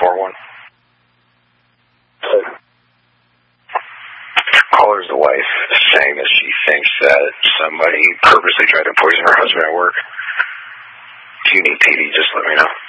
941. Caller's the wife, saying that she thinks that somebody purposely tried to poison her husband at work. If you need PD, just let me know.